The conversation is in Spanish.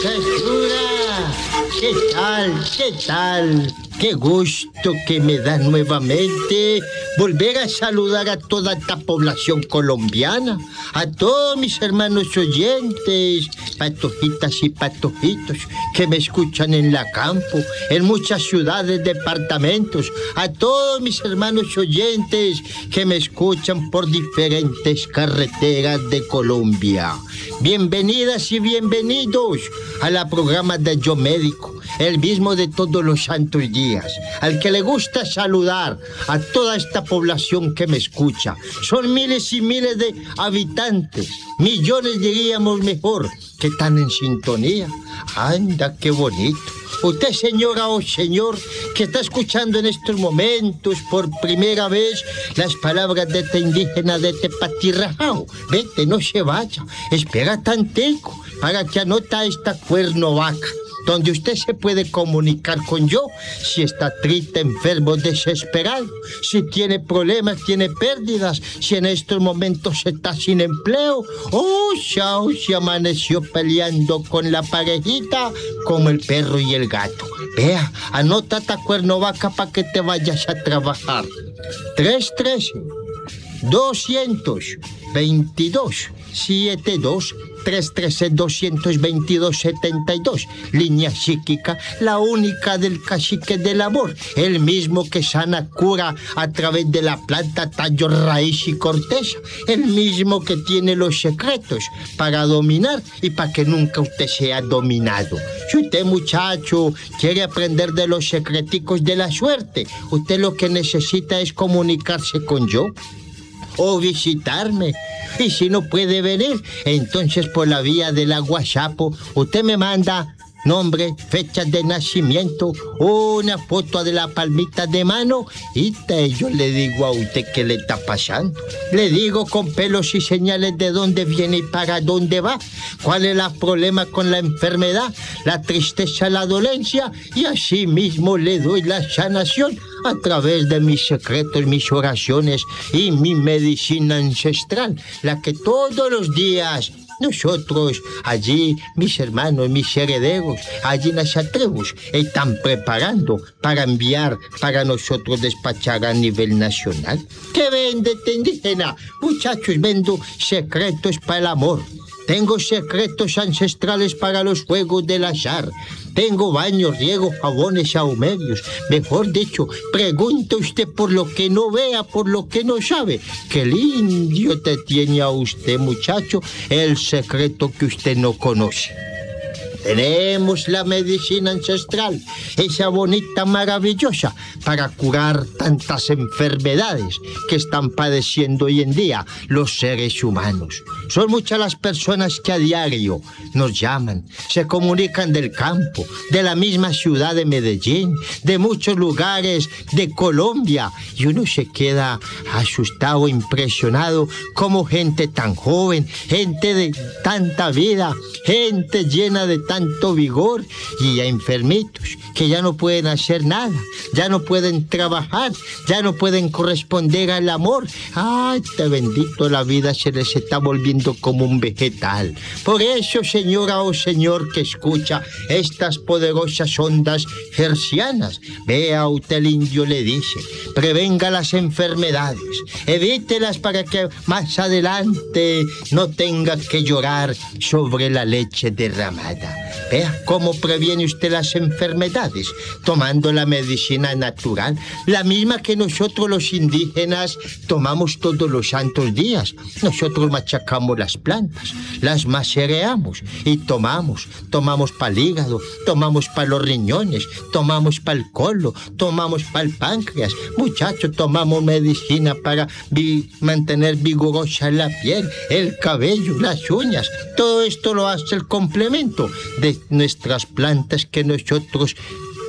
Cachura, ¿qué tal? ¿Qué tal? Qué gusto que me da nuevamente volver a saludar a toda esta población colombiana, a todos mis hermanos oyentes, patojitas y patojitos que me escuchan en la campo, en muchas ciudades, departamentos, a todos mis hermanos oyentes que me escuchan por diferentes carreteras de Colombia. Bienvenidas y bienvenidos a la programa de Yo Médico, el mismo de todos los santos días, al que le gusta saludar a toda esta población que me escucha. Son miles y miles de habitantes, millones diríamos mejor, que están en sintonía. Anda, qué bonito. Usted, señora o señor, que está escuchando en estos momentos por primera vez las palabras de este indígena de Tepatirrajao, vete, no se vaya, espera tantico para que anota esta cuernovaca, donde usted se puede comunicar con yo si está triste, enfermo, desesperado, si tiene problemas, tiene pérdidas, si en estos momentos está sin empleo, o se amaneció peleando con la parejita como el perro y el gato. Vea, anota esta cuernovaca para que te vayas a trabajar. 313-222-72 313-222-72, línea psíquica, la única del cacique del amor, el mismo que sana, cura a través de la planta, tallo, raíz y corteza, el mismo que tiene los secretos para dominar y para que nunca usted sea dominado. Si usted, muchacho, quiere aprender de los secreticos de la suerte, usted lo que necesita es comunicarse con yo o visitarme. Y si no puede venir, entonces por la vía de la WhatsApp, usted me manda nombre, fecha de nacimiento, una foto de la palmita de mano y yo le digo a usted qué le está pasando. Le digo con pelos y señales de dónde viene y para dónde va, cuál es el problema con la enfermedad, la tristeza, la dolencia, y así mismo le doy la sanación a través de mis secretos, mis oraciones y mi medicina ancestral, la que todos los días nosotros, allí, mis hermanos, mis herederos, allí en las tribus, están preparando para enviar para nosotros despachar a nivel nacional. ¿Qué vende este indígena? Muchachos, vendo secretos para el amor. Tengo secretos ancestrales para los juegos del azar. Tengo baños, riegos, jabones, ahumerios. Mejor dicho, pregunte usted por lo que no vea, por lo que no sabe. Que el indio te tiene a usted, muchacho, el secreto que usted no conoce. Tenemos la medicina ancestral, esa bonita, maravillosa, para curar tantas enfermedades que están padeciendo hoy en día los seres humanos. Son muchas las personas que a diario nos llaman, se comunican del campo, de la misma ciudad de Medellín, de muchos lugares de Colombia, y uno se queda asustado, impresionado, como gente tan joven, gente de tanta vida, gente llena de tanto vigor, y a enfermitos que ya no pueden hacer nada, ya no pueden trabajar, ya no pueden corresponder al amor. Ay, te bendito, la vida se les está volviendo como un vegetal. Por eso, señora o señor que escucha estas poderosas ondas hercianas, vea usted, el indio le dice, prevenga las enfermedades, evítelas para que más adelante no tenga que llorar sobre la leche derramada. Vea cómo previene usted las enfermedades, tomando la medicina natural, la misma que nosotros los indígenas tomamos todos los santos días. Nosotros machacamos las plantas, las macereamos y tomamos para el hígado, tomamos para los riñones, tomamos para el colon, tomamos para el páncreas. Muchachos, tomamos medicina para mantener vigorosa la piel, el cabello, las uñas. Todo esto lo hace el complemento de nuestras plantas que nosotros